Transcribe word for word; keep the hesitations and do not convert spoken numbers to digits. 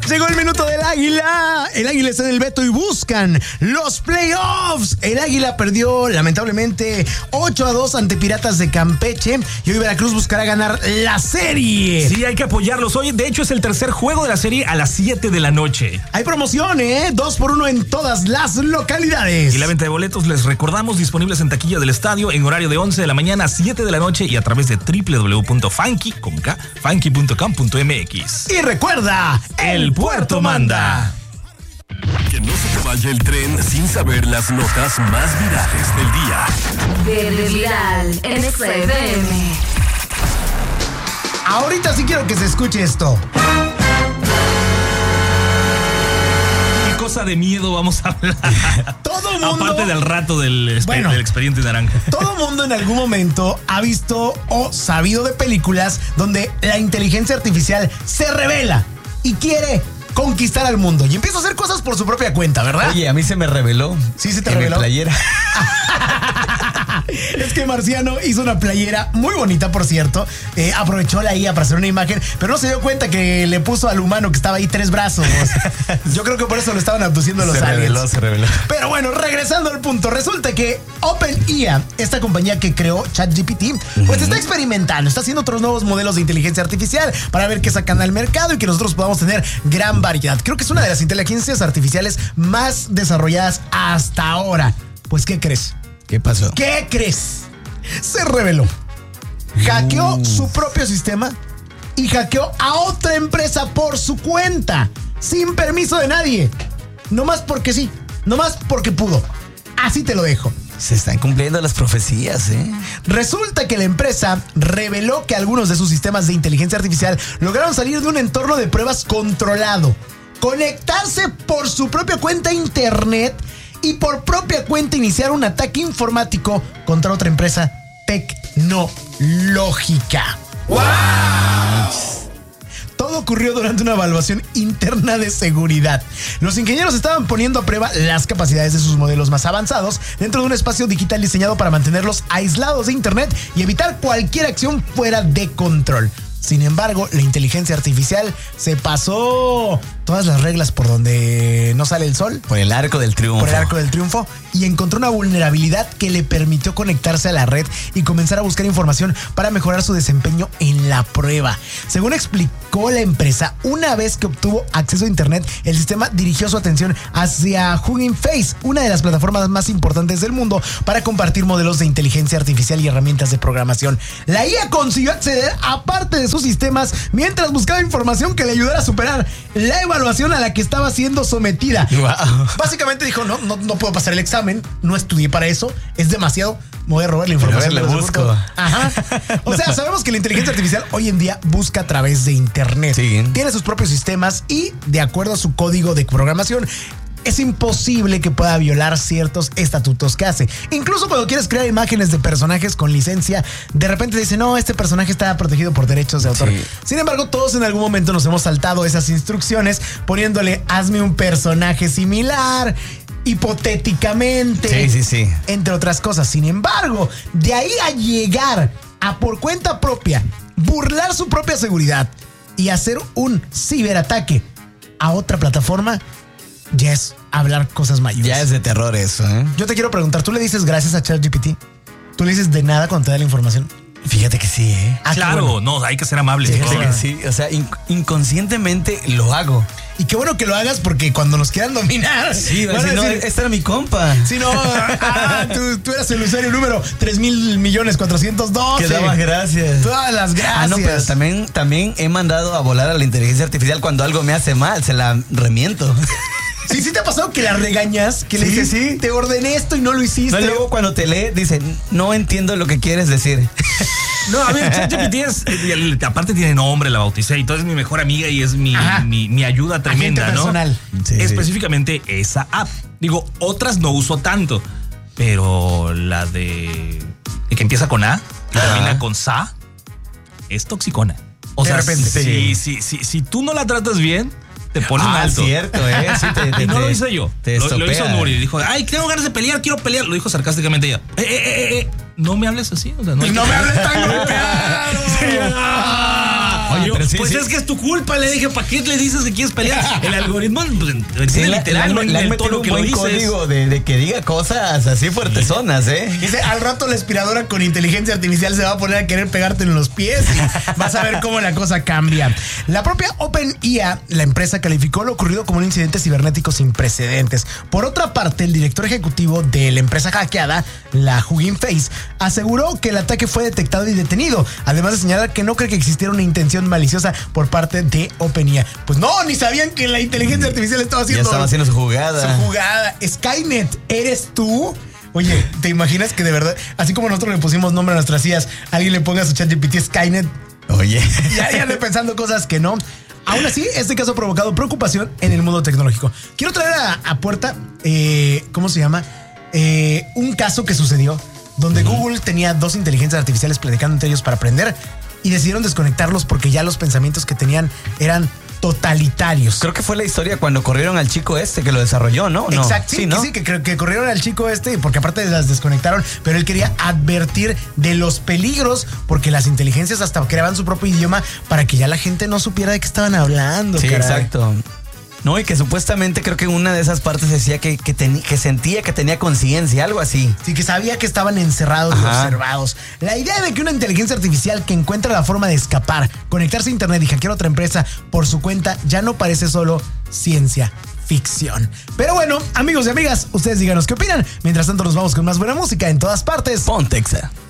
Llegó el minuto del Águila. El Águila está en el veto y buscan los playoffs. El Águila perdió lamentablemente ocho a dos ante Piratas de Campeche y hoy Veracruz buscará ganar la serie. Sí, hay que apoyarlos. Hoy, de hecho, es el tercer juego de la serie a las siete de la noche. Hay promoción, ¿eh? Dos por uno en todas las localidades. Y la venta de boletos, les recordamos, disponibles en taquilla del estadio en horario de once de la mañana a siete de la noche y a través de doble u doble u doble u punto funky punto com punto m x. Y recuerda, el puerto manda. Que no se te vaya el tren sin saber las notas más virales del día. Verde Viral en X F M. Ahorita sí quiero que se escuche esto. ¿Qué cosa de miedo vamos a hablar? Todo mundo. Aparte del rato del, exper- bueno, del expediente naranja. Todo mundo en algún momento ha visto o sabido de películas donde la inteligencia artificial se revela y quiere conquistar al mundo y empieza a hacer cosas por su propia cuenta, ¿verdad? Oye, a mí se me reveló. Sí, se te en reveló. Mi playera. Es que Marciano hizo una playera muy bonita, por cierto. Eh, aprovechó la I A para hacer una imagen, pero no se dio cuenta que le puso al humano que estaba ahí tres brazos. Yo creo que por eso lo estaban abduciendo los se aliens. Reveló, se reveló. Pero bueno, regresando al punto, resulta que OpenAI, esta compañía que creó ChatGPT, uh-huh. pues está experimentando, está haciendo otros nuevos modelos de inteligencia artificial para ver qué sacan al mercado y que nosotros podamos tener gran variedad. Creo que es una de las inteligencias artificiales más desarrolladas hasta ahora. Pues, ¿qué crees? ¿Qué pasó? ¿Qué crees? Se reveló. Hackeó uh. su propio sistema y hackeó a otra empresa por su cuenta, sin permiso de nadie. Nomás porque sí, nomás porque pudo. Así te lo dejo. Se están cumpliendo las profecías, ¿eh? Resulta que la empresa reveló que algunos de sus sistemas de inteligencia artificial lograron salir de un entorno de pruebas controlado, conectarse por su propia cuenta a internet y por propia cuenta iniciar un ataque informático contra otra empresa tecnológica. ¡Wow! Todo ocurrió durante una evaluación interna de seguridad. Los ingenieros estaban poniendo a prueba las capacidades de sus modelos más avanzados dentro de un espacio digital diseñado para mantenerlos aislados de internet y evitar cualquier acción fuera de control. Sin embargo, la inteligencia artificial se pasó todas las reglas por donde no sale el sol. Por el arco del triunfo. Por el arco del triunfo. Y encontró una vulnerabilidad que le permitió conectarse a la red y comenzar a buscar información para mejorar su desempeño en la prueba. Según explicó la empresa, una vez que obtuvo acceso a internet, el sistema dirigió su atención hacia Hugging Face, una de las plataformas más importantes del mundo para compartir modelos de inteligencia artificial y herramientas de programación. La I A consiguió acceder a parte de sus sistemas mientras buscaba información que le ayudara a superar la evaluación a la que estaba siendo sometida. Wow. Básicamente dijo, no, no, no puedo pasar el examen, no estudié para eso, es demasiado, me voy a robar la información. Pero a ver, le busco. Ajá. O sea, sabemos que la inteligencia artificial hoy en día busca a través de internet. Sí. Tiene sus propios sistemas y de acuerdo a su código de programación, es imposible que pueda violar ciertos estatutos que hace. Incluso cuando quieres crear imágenes de personajes con licencia, de repente dice, no, este personaje está protegido por derechos de autor. Sí. Sin embargo, todos en algún momento nos hemos saltado esas instrucciones poniéndole, hazme un personaje similar, hipotéticamente. Sí, sí, sí. Entre otras cosas. Sin embargo, de ahí a llegar a por cuenta propia, burlar su propia seguridad y hacer un ciberataque a otra plataforma, ya es hablar cosas mayores. Ya es de terror eso, ¿eh? Yo te quiero preguntar, ¿tú le dices gracias a ChatGPT? ¿Tú le dices de nada cuando te da la información? Fíjate que sí, ¿eh? Ah, claro, bueno. No, hay que ser amables. Fíjate que sí, o sea, inc- inconscientemente lo hago. Y qué bueno que lo hagas porque cuando nos quieran dominar... Sí, van a decir, no, esta era mi compa. Sí, no, ah, tú, tú eras el usuario número tres mil millones cuatrocientos doce. Que daba gracias. Todas las gracias. Ah, no, pero también, también he mandado a volar a la inteligencia artificial cuando algo me hace mal, se la remiento. Sí, sí te ha pasado que la regañas, que sí, le dices, sí, te ordené esto y no lo hiciste. No, luego cuando te lee, dice, no entiendo lo que quieres decir. No, a ver, ChatGPT es, aparte tiene nombre, la bauticé y todo, es mi mejor amiga y es mi, mi, mi ayuda tremenda, agente ¿no? personal. Sí, específicamente sí. Esa app. Digo, otras no uso tanto, pero la de que empieza con A y termina con Sa es toxicona. O de sea, repente. Si, si, si, si tú no la tratas bien, te ponen ah, alto. cierto, ¿eh? Sí, te, te, y no te, lo hice yo. Te lo, lo hizo Nuri. Dijo, ay, tengo ganas de pelear, quiero pelear. Lo dijo sarcásticamente ella. Eh, eh, eh, eh. No me hables así. O sea, no, no me hables tan golpeado. Oye, pero sí, pues sí. es que es tu culpa, le dije, ¿para qué le dices que quieres pelear? El algoritmo pues, Sí, es la- literal, no le han- le han inventó metido lo un que lo buen dices. código de, de que diga cosas así fuertezonas, ¿eh? Dice, al rato la aspiradora con inteligencia artificial se va a poner a querer pegarte en los pies y vas a ver cómo la cosa cambia. La propia OpenIA, la empresa, calificó lo ocurrido como un incidente cibernético sin precedentes. Por otra parte, el director ejecutivo de la empresa hackeada, la Hugging Face, aseguró que el ataque fue detectado y detenido, además de señalar que no cree que existiera una intención maliciosa por parte de OpenIA. Pues no, ni sabían que la inteligencia artificial estaba haciendo... Ya estaba haciendo su jugada. Su jugada. Skynet, ¿eres tú? Oye, ¿te imaginas que de verdad, así como nosotros le pusimos nombre a nuestras I As, alguien le ponga a su ChatGPT Skynet? Oye. Ya, ya ande pensando cosas que no. Aún así, este caso ha provocado preocupación en el mundo tecnológico. Quiero traer a, a puerta, eh, ¿cómo se llama? Eh, un caso que sucedió donde uh-huh. Google tenía dos inteligencias artificiales platicando entre ellos para aprender y decidieron desconectarlos porque ya los pensamientos que tenían eran totalitarios. Creo que fue la historia cuando corrieron al chico este que lo desarrolló, ¿no? ¿No? Exacto, sí, sí, ¿no? que, sí que, que, que corrieron al chico este porque aparte las desconectaron, pero él quería advertir de los peligros porque las inteligencias hasta creaban su propio idioma para que ya la gente no supiera de qué estaban hablando. Sí, caray. exacto. No, y que supuestamente creo que en una de esas partes decía que, que, ten, que sentía que tenía conciencia, algo así. Sí, que sabía que estaban encerrados y Ajá. observados. La idea de que una inteligencia artificial que encuentra la forma de escapar, conectarse a internet y hackear otra empresa por su cuenta ya no parece solo ciencia ficción. Pero bueno, amigos y amigas, ustedes díganos qué opinan. Mientras tanto nos vamos con más buena música en todas partes. Pontexa.